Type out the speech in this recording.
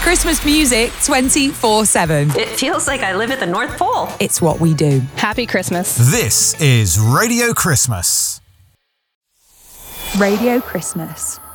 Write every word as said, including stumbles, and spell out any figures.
Christmas music twenty-four seven. It feels like I live at the North Pole. It's what we do. Happy Christmas. This is Radio Christmas. Radio Christmas.